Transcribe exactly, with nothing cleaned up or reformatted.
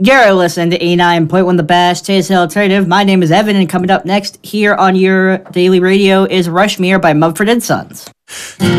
You're listening to eighty-nine point one The Best Taste Alternative. My name is Evan, and coming up next here on your daily radio is Rushmere by Mumford and Sons.